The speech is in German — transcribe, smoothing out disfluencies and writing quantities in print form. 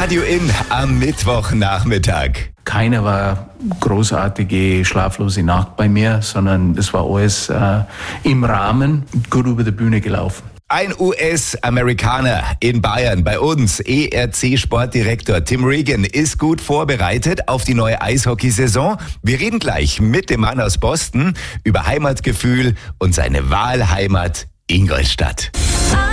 Radio In am Mittwochnachmittag. Keine war großartige schlaflose Nacht bei mir, sondern es war alles im Rahmen, gut über die Bühne gelaufen. Ein US-Amerikaner in Bayern, bei uns, ERC-Sportdirektor Tim Regan, ist gut vorbereitet auf die neue Eishockeysaison. Wir reden gleich mit dem Mann aus Boston über Heimatgefühl und seine Wahlheimat Ingolstadt.